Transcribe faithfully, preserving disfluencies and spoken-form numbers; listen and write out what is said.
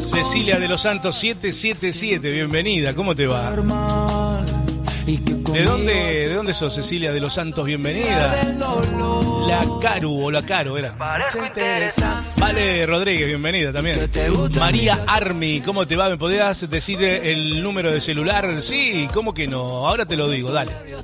Cecilia de los Santos siete siete siete, bienvenida, ¿cómo te va? ¿De dónde, ¿De dónde sos, Cecilia de los Santos? Bienvenida. La Caru o la Caro era. Vale Rodríguez, bienvenida también. María Armi, ¿cómo te va? ¿Me podías decir el número de celular? Sí, ¿cómo que no? Ahora te lo digo, dale.